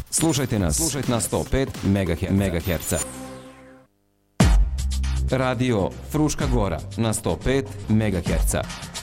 Slušajte nas na 105 MHz. Radio Fruška Gora na 105 MHz.